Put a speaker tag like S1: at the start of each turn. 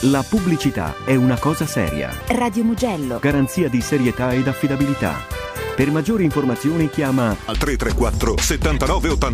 S1: La pubblicità è una cosa seria.
S2: Radio Mugello.
S1: Garanzia di serietà ed affidabilità. Per maggiori informazioni chiama
S3: al 334 79 89